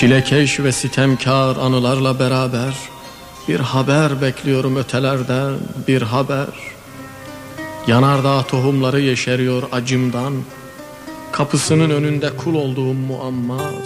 Çilekeş ve sitemkar anılarla beraber bir haber bekliyorum ötelerden, bir haber. Yanardağ tohumları yeşeriyor acımdan, kapısının önünde kul olduğum muamma.